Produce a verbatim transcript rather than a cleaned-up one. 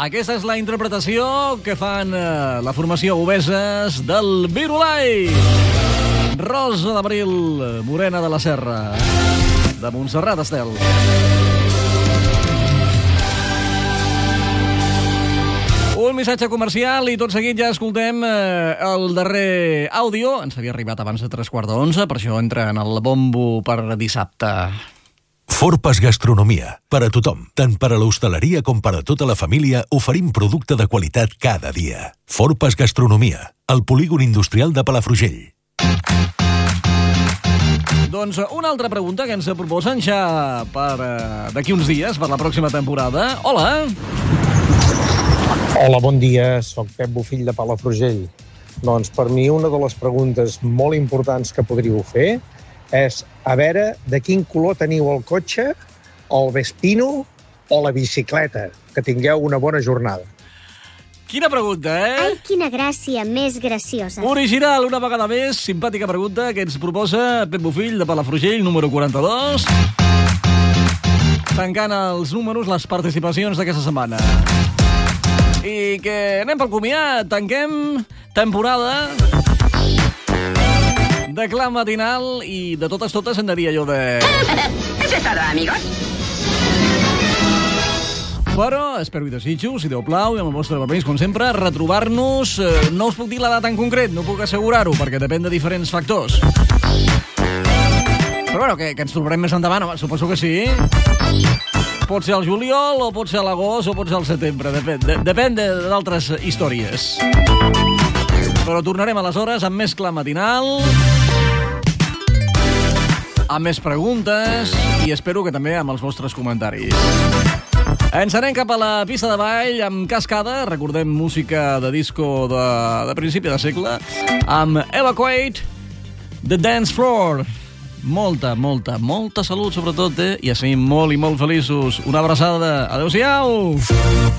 Aquesta és la interpretació que fan eh, la formació Obeses del Virulai. Rosa d'Abril, Morena de la Serra, de Montserrat Estel. Un missatge comercial i tot seguit ja escoltem eh, el darrer àudio. Ens havia arribat abans de tres quarts d'onze, per això entra en el bombo per dissabte. Forpas Gastronomia. Per a tothom, tant per a l'hostaleria com per a tota la família, oferim producte de qualitat cada dia. Forpas Gastronomia, al polígon industrial de Palafrugell. Doncs una altra pregunta que ens proposen ja per eh, d'aquí uns dies, per la pròxima temporada. Hola! Hola, bon dia. Soc Pep Bofill de Palafrugell. Doncs per mi una de les preguntes molt importants que podríeu fer és a veure de quin color teniu el cotxe, el Vespino o la bicicleta. Que tingueu una bona jornada. Quina pregunta, eh? Ai, quina gràcia més graciosa. Original, una vegada més, simpàtica pregunta que ens proposa Pep Bofill de Palafrugell, número quaranta-dos. Tancant els números, les participacions d'aquesta setmana. I que anem pel comiat, tanquem temporada de clam matinal i de totes totes en diria jo de... Eso es todo, amigos. Però espero i desitjo, si Déu plau, i amb el vostre permís, com sempre, retrobar-nos. Eh, no us puc dir la data en concret, no puc assegurar-ho, perquè depèn de diferents factors. Però bueno, que, que ens trobarem més endavant, home, suposo que sí. Pot ser al juliol, o pot ser a l'agost, o pot ser al setembre. Depèn, de, depèn d'altres històries. Però tornarem aleshores amb més clam matinal, amb més preguntes, i espero que també amb els vostres comentaris. Ens anem cap a la pista de ball amb Cascada, recordem música de disco de, de principi de segle, amb Evacuate, The Dance Floor. Molta, molta, molta salut, sobretot, eh? I a seguir molt i molt feliços. Una abraçada. Adéu-siau!